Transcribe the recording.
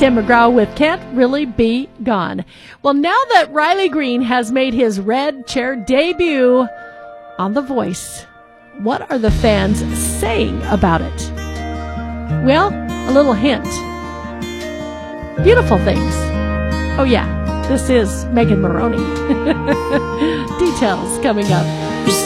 Tim McGraw with Can't Really Be Gone. Well, now that Riley Green has made his red chair debut on The Voice, what are the fans saying about it? Well, a little hint. Beautiful things. Oh yeah, this is Megan Maroney. Details coming up.